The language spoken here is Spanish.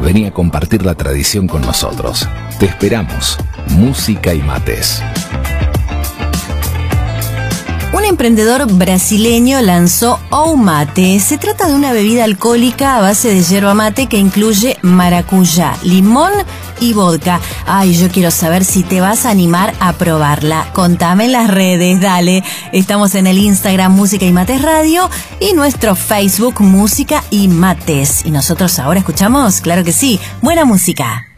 Vení a compartir la tradición con nosotros. Te esperamos. Música y mates. Un emprendedor brasileño lanzou Mate. Se trata de una bebida alcohólica a base de yerba mate que incluye maracuyá, limón y vodka. Ay, yo quiero saber si te vas a animar a probarla. Contame en las redes, dale. Estamos en el Instagram Música y Mates Radio y nuestro Facebook Música y Mates. Y nosotros ahora escuchamos, claro que sí, buena música.